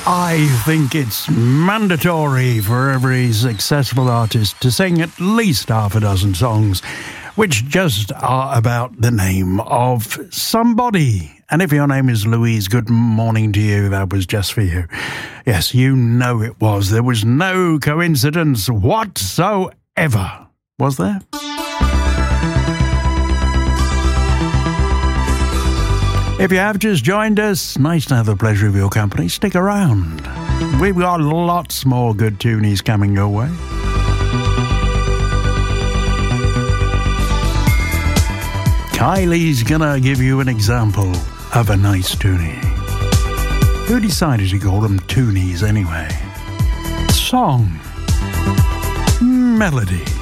I think it's mandatory for every successful artist to sing at least half a dozen songs, which just are about the name of somebody. And if your name is Louise, good morning to you. That was just for you. Yes, you know it was. There was no coincidence whatsoever, was there? If you have just joined us, nice to have the pleasure of your company. Stick around. We've got lots more good tunies coming your way. Kylie's gonna give you an example of a nice toonie. Who decided to call them toonies anyway? Song. Melody.